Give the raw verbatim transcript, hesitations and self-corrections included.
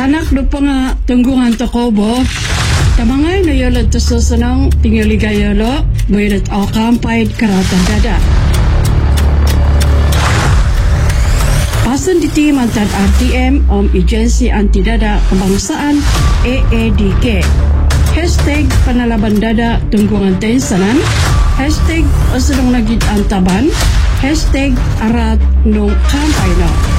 anak do pa nga tunggungan to ko bo. Tamangay no yolo to susunong tingaligayolo, mayroon o kampay karatan dada. Pasan diti mantan R T M om Agency Anti-Dada Kebangsaan A A D K. Hashtag panalaban dada tunggungan tensanan. Hashtag asunong nagid antaban. Hashtag arat nung kampay no.